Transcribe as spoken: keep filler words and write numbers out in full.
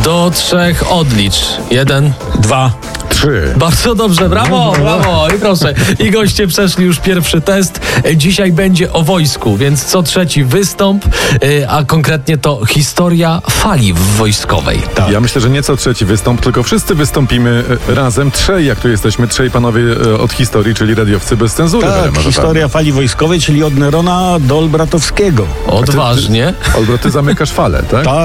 Do trzech odlicz. Jeden, Dwa. Trzy. Bardzo dobrze, brawo, brawo. I proszę, i goście przeszli już pierwszy test. Dzisiaj będzie o wojsku, więc co trzeci wystąp, a konkretnie to historia fali wojskowej. Tak. Ja myślę, że nie co trzeci wystąp, tylko wszyscy wystąpimy razem. Trzej, jak tu jesteśmy, trzej panowie od historii, czyli radiowcy bez cenzury. Tak, historia fali wojskowej, czyli od Nerona do Olbratowskiego. Odważnie. Olbrat, ty zamykasz falę, tak? Tak.